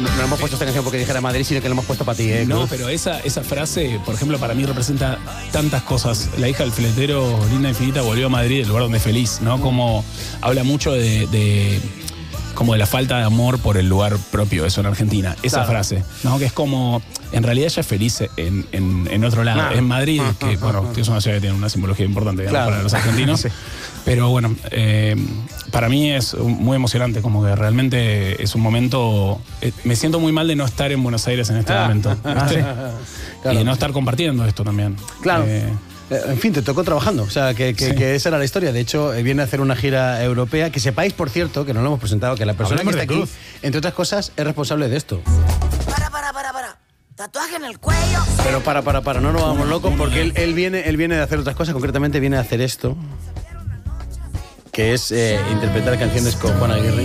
no hemos puesto esta canción porque dijera Madrid, sino que la hemos puesto para ti, ¿eh? No, pero esa frase, por ejemplo, para mí representa tantas cosas. La hija del fletero, linda infinita, volvió a Madrid, el lugar donde es feliz, ¿no? Como habla mucho como de la falta de amor por el lugar propio, eso en Argentina. Esa frase, ¿no? Que es como, en realidad ella es feliz en otro lado. En Madrid, que bueno, es una ciudad que tiene una simbología importante, digamos, para los argentinos. Sí. Pero bueno, para mí es muy emocionante, como que realmente es un momento... me siento muy mal de no estar en Buenos Aires en este momento, ¿viste? Claro. Y de no estar compartiendo esto también. Claro. En fin, te tocó trabajando, o sea, que esa era la historia. De hecho, viene a hacer una gira europea. Que sepáis, por cierto, que no lo hemos presentado, que la persona que está aquí, entre otras cosas, es responsable de esto. Para. Tatuaje en el cuello. Pero para, no nos vamos locos, porque él viene de hacer otras cosas. Concretamente viene a hacer esto, que es interpretar canciones con Juan Aguirre.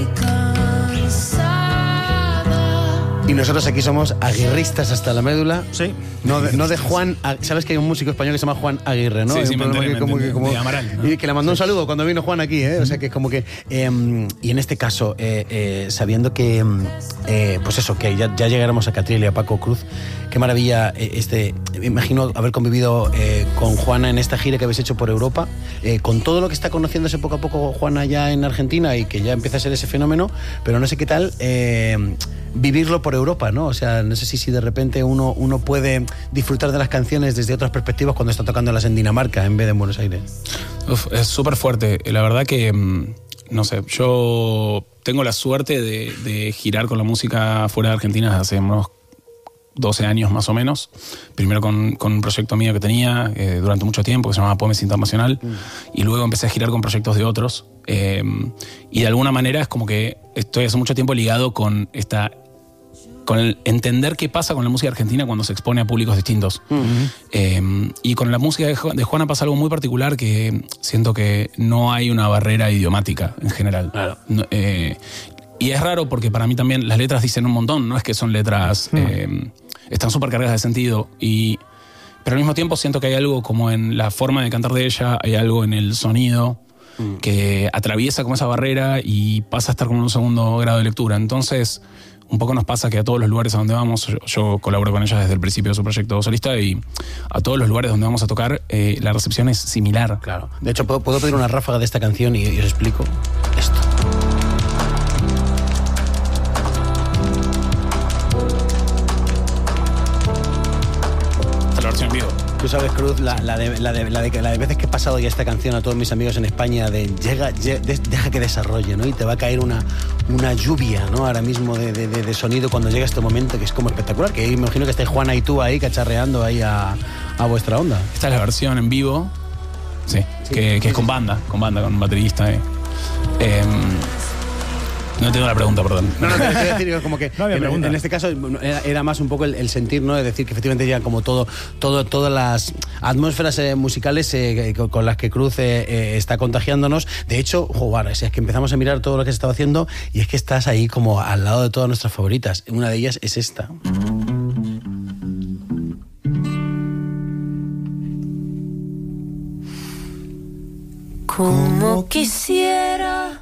Y nosotros aquí somos aguirristas hasta la médula. Sí. No de Juan. ¿Sabes que hay un músico español que se llama Juan Aguirre, no? Sí, me enteré, de Amaral, ¿no? Y que le mandó un saludo cuando vino Juan aquí, ¿eh? O sea, que es como que... y en este caso, sabiendo que... pues eso, que ya llegaremos a Catriel y a Paco Cruz. Qué maravilla me imagino haber convivido con Juana en esta gira que habéis hecho por Europa, con todo lo que está conociéndose poco a poco Juana ya en Argentina y que ya empieza a ser ese fenómeno, pero no sé qué tal vivirlo por Europa, ¿no? O sea, no sé si de repente uno puede disfrutar de las canciones desde otras perspectivas cuando está tocándolas en Dinamarca en vez de en Buenos Aires. Es súper fuerte. La verdad que, no sé, yo tengo la suerte de girar con la música fuera de Argentina hace unos 12 años más o menos. Primero con un proyecto mío que tenía durante mucho tiempo, que se llamaba Pomes Internacional, y luego empecé a girar con proyectos de otros. Y de alguna manera es como que estoy hace mucho tiempo ligado con el entender qué pasa con la música argentina cuando se expone a públicos distintos. Y con la música de Juana pasa algo muy particular, que siento que no hay una barrera idiomática en general. Claro. Y es raro porque para mí también las letras dicen un montón, no es que son letras... están súper cargadas de sentido, pero al mismo tiempo siento que hay algo como en la forma de cantar de ella, hay algo en el sonido que atraviesa como esa barrera y pasa a estar como en un segundo grado de lectura. Entonces, un poco nos pasa que a todos los lugares a donde vamos, yo colaboro con ella desde el principio de su proyecto solista, y a todos los lugares donde vamos a tocar, la recepción es similar. Claro. De hecho, puedo pedir una ráfaga de esta canción y os explico esto. Tú sabes, Cruz, la de veces que he pasado ya esta canción a todos mis amigos en España, deja que desarrolle, ¿no? Y te va a caer una lluvia, ¿no? Ahora mismo de sonido cuando llega este momento, que es como espectacular, que imagino que estáis Juana y tú ahí cacharreando ahí a vuestra onda. Esta es la versión en vivo, sí. Que es con banda, con un baterista. No tengo la pregunta, perdón. No, te quiero decir como que en este caso era más un poco el sentir, ¿no? Es decir, que efectivamente ya como todas las atmósferas musicales con las que Cruz está contagiándonos. De hecho, joder, es que empezamos a mirar todo lo que se estaba haciendo y es que estás ahí como al lado de todas nuestras favoritas. Una de ellas es esta. Como quisiera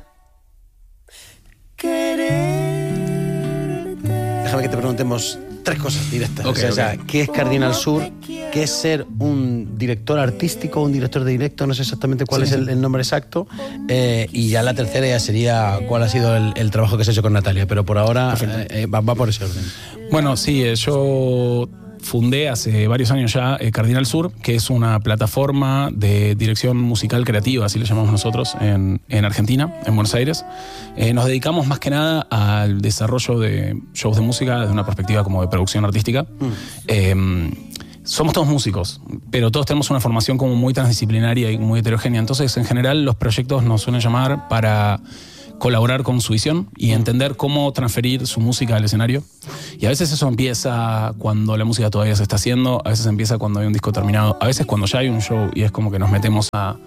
quererte. Déjame que te preguntemos 3 cosas directas. Okay. O sea, ¿qué es Cardinal Sur? ¿Qué es ser un director artístico, un director de directo? No sé exactamente cuál es el nombre exacto. Y ya la tercera ya sería cuál ha sido el trabajo que se ha hecho con Natalia. Pero por ahora va por ese orden. Bueno, sí, yo fundé hace varios años ya Cardinal Sur, que es una plataforma de dirección musical creativa, así le llamamos nosotros, en Argentina, en Buenos Aires. Nos dedicamos más que nada al desarrollo de shows de música desde una perspectiva como de producción artística. Somos todos músicos, pero todos tenemos una formación como muy transdisciplinaria y muy heterogénea. Entonces, en general, los proyectos nos suelen llamar para colaborar con su visión y entender cómo transferir su música al escenario. Y a veces eso empieza cuando la música todavía se está haciendo, a veces empieza cuando hay un disco terminado, a veces cuando ya hay un show y es como que nos metemos a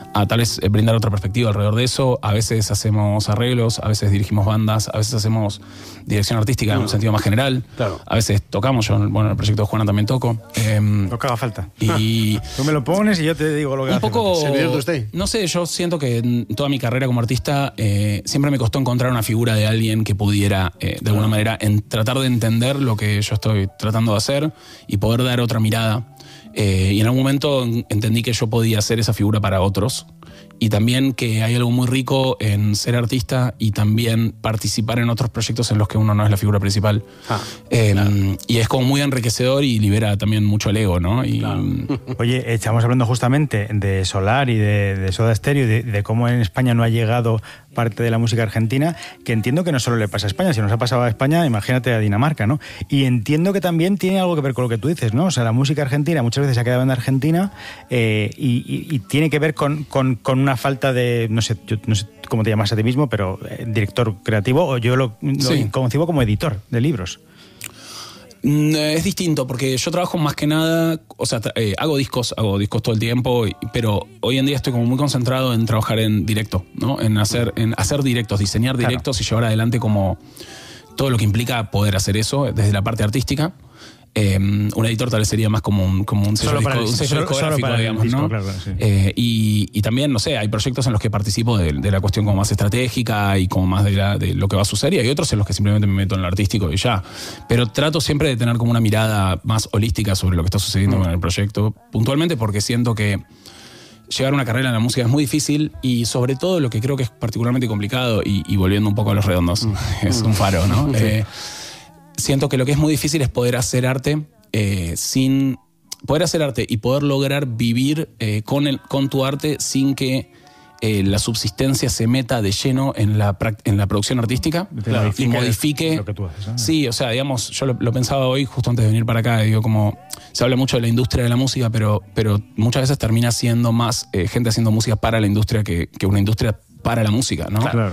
a tal vez brindar otra perspectiva alrededor de eso. A veces hacemos arreglos, a veces dirigimos bandas, a veces hacemos dirección artística en un sentido más general. Claro. A veces tocamos, yo en el proyecto de Juana también toco. Lo que haga falta. Y tú me lo pones y yo te digo lo que un hace poco, ¿Se divierte usted? no sé, yo siento que en toda mi carrera como artista siempre me costó encontrar una figura de alguien que pudiera, de alguna manera, tratar de entender lo que yo estoy tratando de hacer y poder dar otra mirada. Y en algún momento entendí que yo podía ser esa figura para otros. Y también que hay algo muy rico en ser artista y también participar en otros proyectos en los que uno no es la figura principal. Claro. Y es como muy enriquecedor y libera también mucho el ego, ¿no? Y, Claro. Oye, estamos hablando justamente de Solar y de Soda Stereo y de cómo en España no ha llegado parte de la música argentina, que entiendo que no solo le pasa a España, si nos ha pasado a España, imagínate a Dinamarca, ¿no? Y entiendo que también tiene algo que ver con lo que tú dices, ¿no? O sea, la música argentina muchas veces se ha quedado en Argentina y tiene que ver con una falta de, no sé cómo te llamas a ti mismo, pero director creativo, o yo lo concibo como editor de libros. Es distinto porque yo trabajo más que nada, o sea, hago discos todo el tiempo, pero hoy en día estoy como muy concentrado en trabajar en directo, ¿no? En hacer directos, diseñar directos, claro, y llevar adelante como todo lo que implica poder hacer eso desde la parte artística. Un editor tal vez sería más como un sello discográfico, digamos, disco, ¿no? Claro, sí. Y también, no sé, hay proyectos en los que participo de la cuestión como más estratégica y como más de lo que va a suceder, y hay otros en los que simplemente me meto en lo artístico y ya. Pero trato siempre de tener como una mirada más holística sobre lo que está sucediendo con el proyecto, puntualmente porque siento que llegar a una carrera en la música es muy difícil, y sobre todo lo que creo que es particularmente complicado, y volviendo un poco a los redondos, es un faro, ¿no? Sí. Siento que lo que es muy difícil es poder hacer arte y poder lograr vivir con tu arte sin que la subsistencia se meta de lleno en la producción artística, claro, y modifique lo que tú haces, ¿no? Sí, o sea, digamos, yo lo pensaba hoy justo antes de venir para acá, digo, como se habla mucho de la industria de la música, pero muchas veces termina siendo más gente haciendo música para la industria que una industria para la música, ¿no? Claro.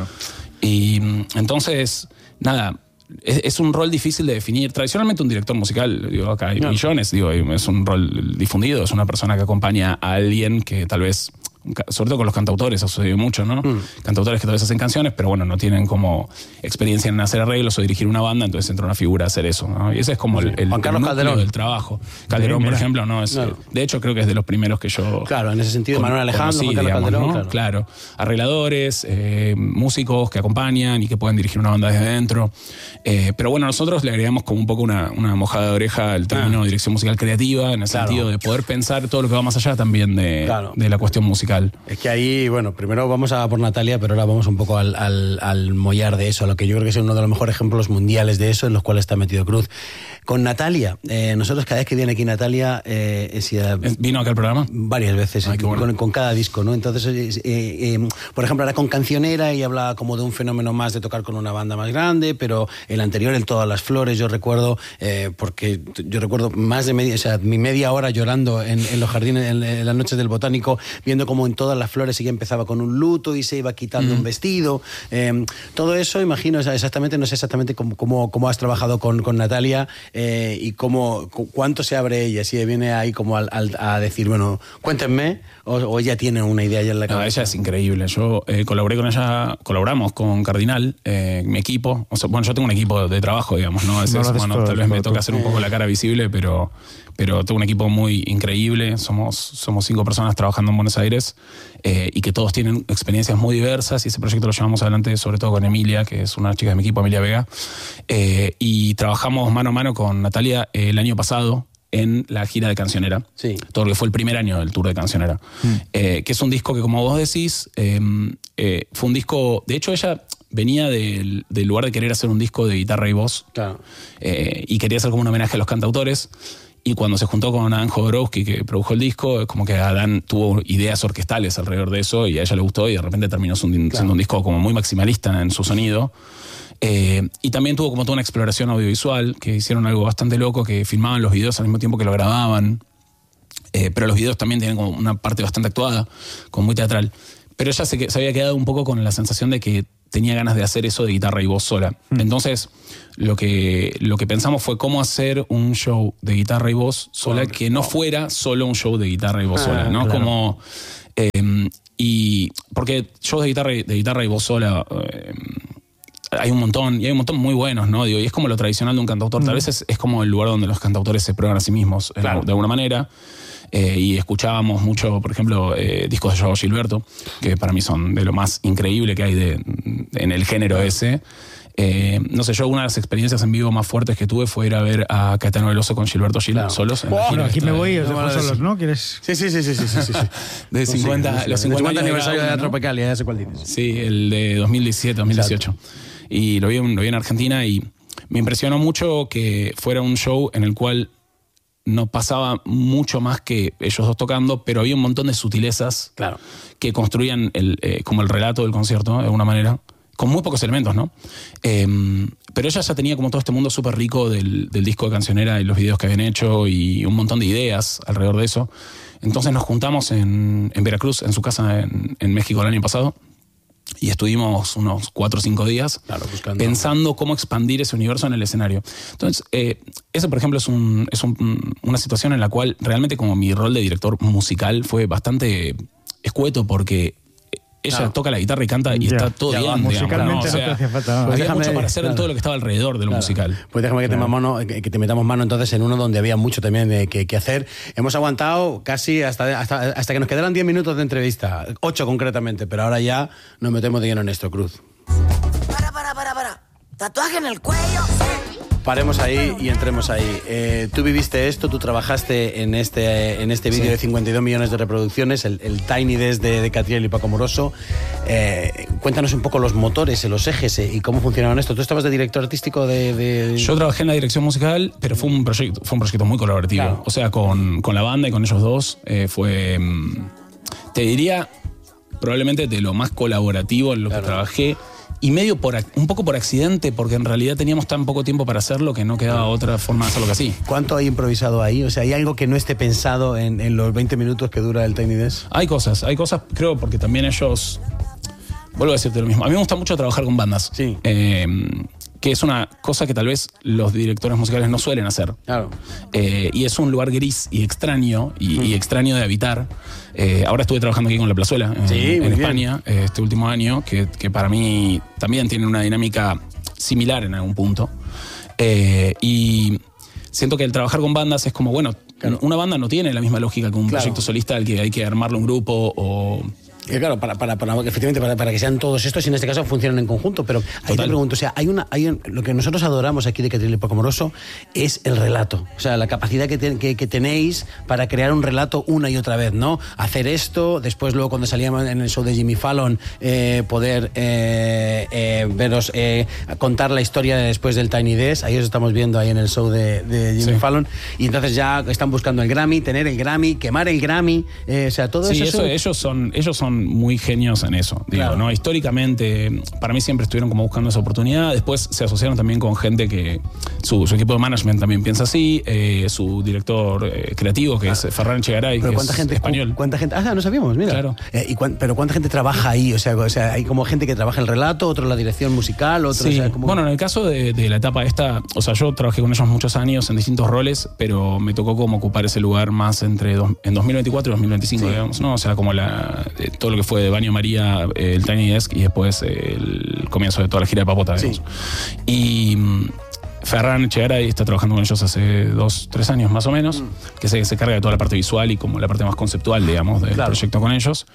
Y entonces, nada, es un rol difícil de definir. Tradicionalmente un director musical, digo, acá hay millones, digo, es un rol difundido, es una persona que acompaña a alguien que tal vez, sobre todo con los cantautores, ha sucedido mucho, ¿no? Cantautores que tal vez hacen canciones, pero bueno, no tienen como experiencia en hacer arreglos o dirigir una banda, entonces entra una figura a hacer eso, ¿no? Y ese es como el Juan Carlos Calderón del trabajo. Calderón, por ejemplo, ¿no? De hecho, creo que es de los primeros que yo... Claro, en ese sentido, Manuel Alejandro, Juan Carlos Calderón, ¿no? Claro. Arregladores, músicos que acompañan y que pueden dirigir una banda desde dentro. Pero bueno, nosotros le agregamos como un poco una mojada de oreja al término dirección musical creativa, en el sentido de poder pensar todo lo que va más allá también de la cuestión musical. Es que ahí, bueno, primero vamos a por Natalia, pero ahora vamos un poco al mollar de eso, a lo que yo creo que es uno de los mejores ejemplos mundiales de eso, en los cuales está metido Cruz. Con Natalia, nosotros cada vez que viene aquí Natalia... ¿Vino acá al programa? Varias veces, ay, bueno. con cada disco, ¿no? Entonces, por ejemplo, ahora con Cancionera, y habla como de un fenómeno más de tocar con una banda más grande, pero el anterior, el Todas las Flores, yo recuerdo, porque yo recuerdo más de mi media hora llorando en los jardines, en las noches del Botánico, viendo cómo en Todas las Flores ella empezaba con un luto y se iba quitando un vestido. Todo eso, imagino, exactamente, no sé exactamente cómo has trabajado con Natalia, y cuánto se abre ella, si viene ahí como a decir, bueno, cuéntenme, o ella tiene una idea ya en la cabeza. No, ella es increíble. Yo colaboramos con Cardinal, mi equipo. O sea, bueno, yo tengo un equipo de trabajo, digamos, ¿no? Tal vez me toca hacer un poco la cara visible, pero tengo un equipo muy increíble. Somos 5 personas trabajando en Buenos Aires, y que todos tienen experiencias muy diversas, y ese proyecto lo llevamos adelante sobre todo con Emilia, que es una chica de mi equipo, Emilia Vega, y trabajamos mano a mano con Natalia el año pasado en la gira de Cancionera. Sí. Todo lo que fue el primer año del tour de Cancionera. Que es un disco que, como vos decís, fue un disco... De hecho, ella venía del lugar de querer hacer un disco de guitarra y voz. Claro. Y quería hacer como un homenaje a los cantautores. Y cuando se juntó con Adán Jodorowsky, que produjo el disco, es como que Adán tuvo ideas orquestales alrededor de eso, y a ella le gustó, y de repente terminó siendo un disco como muy maximalista en su sonido. Y también tuvo como toda una exploración audiovisual, que hicieron algo bastante loco, que filmaban los videos al mismo tiempo que lo grababan. Pero los videos también tienen como una parte bastante actuada, como muy teatral. Pero ella se había quedado un poco con la sensación de que tenía ganas de hacer eso de guitarra y voz sola. Entonces, lo que pensamos fue cómo hacer un show de guitarra y voz sola que no fuera solo un show de guitarra y voz sola, ¿no? Claro. Como... y porque shows de guitarra y voz sola... hay un montón, y hay un montón muy buenos, ¿no? Digo, y es como lo tradicional de un cantautor. Tal vez es como el lugar donde los cantautores se prueban a sí mismos, claro, de alguna manera. Y escuchábamos mucho, por ejemplo, discos de Joao Gilberto, que para mí son de lo más increíble que hay en el género ese. No sé, yo una de las experiencias en vivo más fuertes que tuve fue ir a ver a Caetano Veloso con Gilberto Gil, claro, solos. Bueno, aquí me voy, os dejo solos, ¿no? ¿Quieres? Sí. De 50, los 50 aniversario de la ¿no? Tropicalia, ya sé cuál dices. Sí, el de 2017, 2018. Exacto. Y lo vi en Argentina y me impresionó mucho que fuera un show en el cual no pasaba mucho más que ellos dos tocando, pero había un montón de sutilezas, claro, que construían como el relato del concierto, ¿no? De alguna manera, con muy pocos elementos, ¿no? Pero ella ya tenía como todo este mundo súper rico del disco de Cancionera y los videos que habían hecho y un montón de ideas alrededor de eso. Entonces nos juntamos en Veracruz, en su casa en México el año pasado, y estuvimos unos 4 o 5 días, claro, pensando cómo expandir ese universo en el escenario. Entonces, ese, por ejemplo, es una situación en la cual realmente como mi rol de director musical fue bastante escueto, porque ella, claro, toca la guitarra y canta y está todo bien, musicalmente, digamos, ¿no? O sea, no te hace falta. Había mucho para hacer, claro, en todo lo que estaba alrededor de lo, claro, musical. Pues déjame que te metamos mano entonces en uno donde había mucho también que hacer. Hemos aguantado casi hasta que nos quedaran 10 minutos de entrevista, 8 concretamente, pero ahora ya nos metemos de lleno en esto, Cruz. Para. ¿Tatuaje en el cuello? Paremos ahí y entremos ahí. Tú viviste esto, tú trabajaste en este vídeo, sí, de 52 millones de reproducciones, el Tiny Desk de Catriel y Paco Moroso. Cuéntanos un poco los motores, los ejes y cómo funcionaban esto. ¿Tú estabas de director artístico de...? Yo trabajé en la dirección musical, pero fue un proyecto muy colaborativo. Claro. O sea, con la banda y con ellos dos fue, te diría, probablemente de lo más colaborativo en lo, claro, que trabajé. Y medio un poco por accidente, porque en realidad teníamos tan poco tiempo para hacerlo que no quedaba otra forma de hacerlo que así. ¿Cuánto hay improvisado ahí? O sea, ¿hay algo que no esté pensado en los 20 minutos que dura el Tiny Desk? Hay cosas, creo, porque también ellos... Vuelvo a decirte lo mismo. A mí me gusta mucho trabajar con bandas. Sí. Que es una cosa que tal vez los directores musicales no suelen hacer. Claro. Y es un lugar gris y extraño, y extraño de habitar. Ahora estuve trabajando aquí con La Plazuela, en España, este último año, que para mí también tiene una dinámica similar en algún punto. Y siento que el trabajar con bandas es como, bueno, claro, una banda no tiene la misma lógica que un, claro, proyecto solista al que hay que armarle un grupo o... Claro, efectivamente, para que sean todos estos y en este caso funcionen en conjunto, pero ahí te pregunto, o sea, lo que nosotros adoramos aquí de Catriel y Paco Moroso es el relato, o sea, la capacidad que tenéis para crear un relato una y otra vez, ¿no? Hacer esto, después luego cuando salíamos en el show de Jimmy Fallon, poder veros, contar la historia después del Tiny Desk, ahí os estamos viendo ahí en el show de Jimmy, sí, Fallon, y entonces ya están buscando el Grammy, tener el Grammy, quemar el Grammy, o sea, todo sí, eso... ellos son muy genios en eso, digo, claro, ¿no? Históricamente, para mí siempre estuvieron como buscando esa oportunidad. Después se asociaron también con gente que su equipo de management también piensa así, su director creativo, que es Ferran Echegaray, que es español. ¿Cuánta gente? No sabíamos, mira. Claro. Pero ¿cuánta gente trabaja ahí? O sea, hay como gente que trabaja el relato, otro la dirección musical, otro... Sí. O sea, como... Bueno, en el caso de la etapa esta, o sea, yo trabajé con ellos muchos años en distintos roles, pero me tocó como ocupar ese lugar más en 2024 y 2025, sí, digamos, ¿no? O sea, como todo lo que fue de Baño María, el Tiny Desk y después el comienzo de toda la gira de Papota, digamos. Sí. Y Ferran Echegaray está trabajando con ellos hace 2-3 años más o menos, que se carga de toda la parte visual y como la parte más conceptual, digamos, del, claro, proyecto con ellos.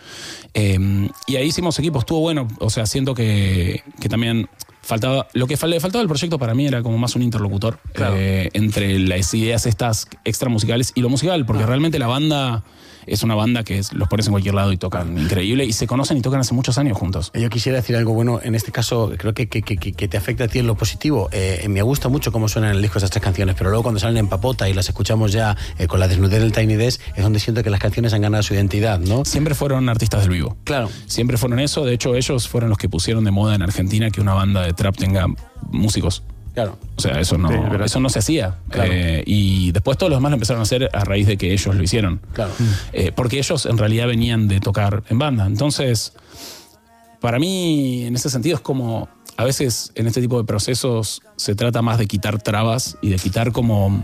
Y ahí hicimos equipo, estuvo bueno, o sea, siento que también faltaba, lo que le faltaba al proyecto para mí era como más un interlocutor, claro, entre las ideas estas extra musicales y lo musical, porque realmente la banda... Es una banda que los pones en cualquier lado y tocan increíble y se conocen y tocan hace muchos años juntos. Yo quisiera decir algo bueno, en este caso creo que te afecta a ti en lo positivo. Me gusta mucho cómo suenan en el disco esas 3 canciones, pero luego cuando salen en Papota y las escuchamos ya con la desnudez del Tiny Desk, es donde siento que las canciones han ganado su identidad, ¿no? Siempre fueron artistas del vivo. Claro. Siempre fueron eso, de hecho ellos fueron los que pusieron de moda en Argentina que una banda de trap tenga músicos. Claro. O sea, eso no se hacía. Claro. Y después todos los demás lo empezaron a hacer a raíz de que ellos lo hicieron. Claro. Porque ellos en realidad venían de tocar en banda. Entonces, para mí, en ese sentido, es como... A veces en este tipo de procesos se trata más de quitar trabas y de quitar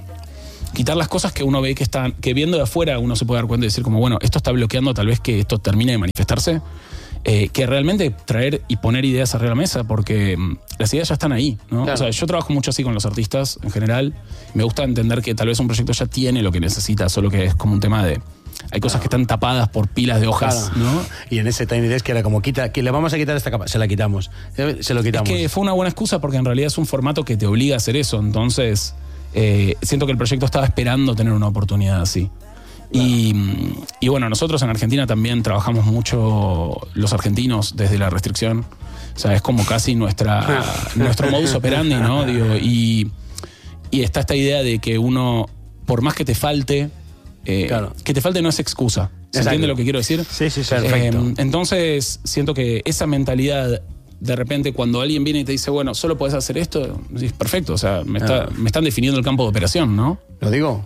las cosas que uno ve que viendo de afuera uno se puede dar cuenta y decir como, bueno, esto está bloqueando tal vez que esto termine de manifestarse, que realmente traer y poner ideas arriba de la mesa, porque las ideas ya están ahí, ¿no? Claro. O sea, yo trabajo mucho así con los artistas en general. Me gusta entender que tal vez un proyecto ya tiene lo que necesita, solo que es como un tema de... Hay cosas que están tapadas por pilas de hojas, Claro. ¿no? Y en ese Tiny Desk que era como, que le vamos a quitar esta capa, se la quitamos. Se lo quitamos. Es que fue una buena excusa porque en realidad es un formato que te obliga a hacer eso. Entonces, siento que el proyecto estaba esperando tener una oportunidad así. Y bueno, nosotros en Argentina también trabajamos mucho los argentinos desde la restricción. O sea, es como casi nuestro modus operandi, ¿no? Digo, y está esta idea de que uno, por más que te falte, Claro. que te falte no es excusa. ¿Se Exacto. entiende lo que quiero decir? Sí, Perfecto. Entonces, siento que esa mentalidad, de repente, cuando alguien viene y te dice, bueno, solo podés hacer esto, decís, perfecto, o sea, me están definiendo el campo de operación, ¿no? ¿Lo digo?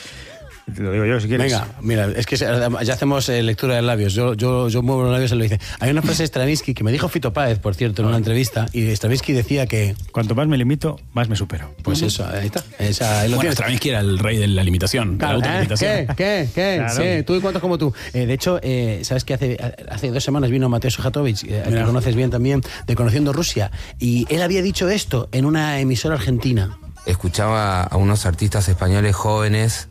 Te lo digo yo si quieres. Venga, mira, es que ya hacemos lectura de labios. Yo muevo los labios y lo dice. Hay una frase de Stravinsky que me dijo Fito Páez, por cierto, en una entrevista, y Stravinsky decía que... Cuanto más me limito, más me supero. Pues eso, ahí está. Ahí lo Bueno, tienes. Stravinsky era el rey de la limitación, de la autolimitación. ¿Qué? Claro. Sí, tú y cuántos como tú. De hecho, ¿sabes que hace 2 semanas vino Mateo Sujatovich, que Mira. conoces bien también, de Conociendo Rusia, y él había dicho esto en una emisora argentina. Escuchaba a unos artistas españoles jóvenes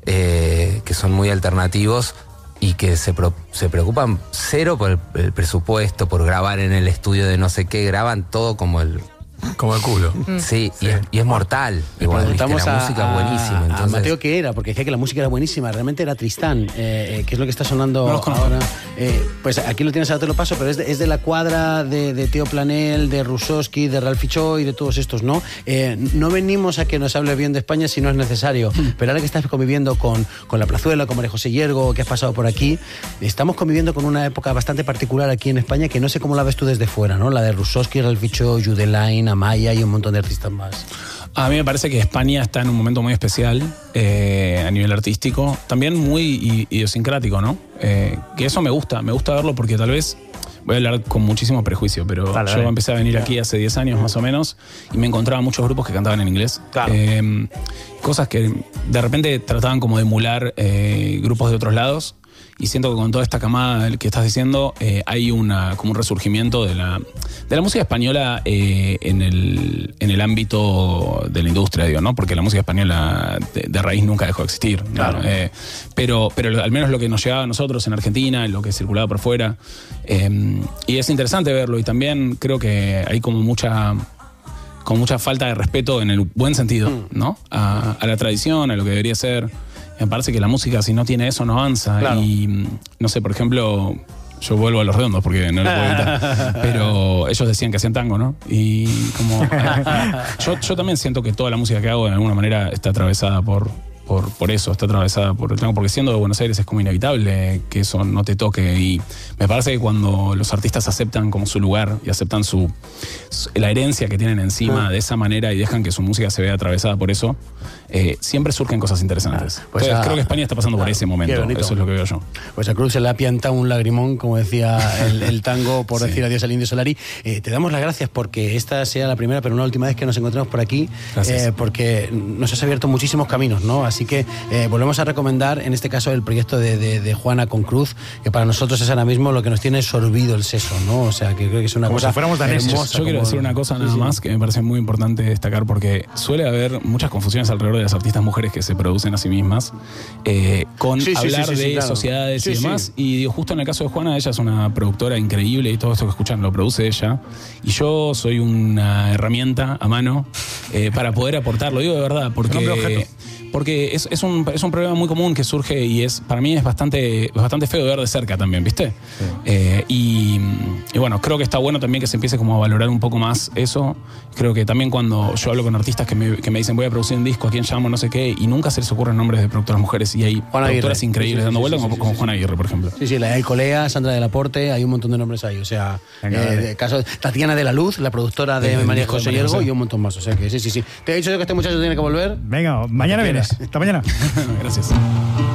que son muy alternativos y que se preocupan cero por el presupuesto, por grabar en el estudio de no sé qué, graban todo como el culo. Sí, y es mortal. Igual, ¿viste? Preguntamos La música es buenísima. a Entonces, Mateo qué era, porque decía que la música era buenísima. Realmente era Tristán, que es lo que está sonando No los conozco. ahora. Pues aquí lo tienes, ahora te lo paso, pero es de la cuadra de Teo Planel, de Rusowski, de Ralph Fichó y de todos estos, ¿no? No venimos a que nos hable bien de España si no es necesario, pero ahora que estás conviviendo con la Plazuela, con María José Hiergo, que has pasado por aquí, estamos conviviendo con una época bastante particular aquí en España que no sé cómo la ves tú desde fuera, ¿no? La de Rusowski, Ralph Fichó, Judeline, Amaya y un montón de artistas más. A mí me parece que España está en un momento muy especial a nivel artístico, también muy idiosincrático, ¿no? Que eso me gusta verlo porque tal vez, voy a hablar con muchísimo prejuicio, pero yo empecé a venir aquí hace 10 años más o menos y me encontraba muchos grupos que cantaban en inglés. Claro. Cosas que de repente trataban como de emular grupos de otros lados. Y siento que con toda esta camada que estás diciendo hay como un resurgimiento de la música española en el ámbito de la industria, digo, ¿no? Porque la música española de raíz nunca dejó de existir, ¿no? Claro. Pero al menos lo que nos llegaba a nosotros en Argentina, lo que circulaba por fuera. Y es interesante verlo. Y también creo que hay como mucha falta de respeto en el buen sentido, ¿no? A la tradición, a lo que debería ser. Me parece que la música, si no tiene eso, no avanza. Claro. Y, no sé, por ejemplo, yo vuelvo a Los Redondos porque no lo puedo evitar. Pero ellos decían que hacían tango, ¿no? Y como... yo también siento que toda la música que hago de alguna manera está atravesada por eso, está atravesada por el tango, porque siendo de Buenos Aires es como inevitable que eso no te toque. Y me parece que cuando los artistas aceptan como su lugar y aceptan la herencia que tienen encima de esa manera y dejan que su música se vea atravesada por eso, siempre surgen cosas interesantes. Pues Entonces, creo que España está pasando por ese momento. bonito. Eso es lo que veo yo. Pues a Cruz se le ha piantado un lagrimón, como decía el tango, por decir adiós al Indio Solari. Te damos las gracias porque esta sea la primera, pero no la última vez que nos encontramos por aquí, porque nos has abierto muchísimos caminos, ¿no? Así que volvemos a recomendar, en este caso, el proyecto de Juana con Cruz, que para nosotros es ahora mismo lo que nos tiene sorbido el seso, ¿no? O sea, que creo que es una Como cosa si fuéramos daneses. hermosa. Yo quiero decir una cosa nada más que me parece muy importante destacar, porque suele haber muchas confusiones alrededor de las artistas mujeres que se producen a sí mismas con hablar de claro. sociedades y Sí, demás. sí. Y digo, justo en el caso de Juana, ella es una productora increíble y todo esto que escuchan lo produce ella. Y yo soy una herramienta a mano para poder aportar. Lo digo de verdad, porque es un problema muy común que surge y para mí es bastante feo de ver de cerca también, ¿viste? Sí. Y bueno, creo que está bueno también que se empiece como a valorar un poco más eso. Creo que también cuando yo hablo con artistas que me dicen voy a producir un disco, ¿a quién llamo? No sé qué, y nunca se les ocurren nombres de productoras mujeres y hay productoras increíbles dando vueltas como Juana Aguirre, por ejemplo. Sí, la hay Colea, Sandra del Aporte, hay un montón de nombres ahí. O sea, caso Tatiana de la Luz, la productora de María José Hiergo y un montón más. O sea que sí. Te he dicho yo que este muchacho tiene que volver. Venga, mañana vienes. Hasta mañana. Gracias.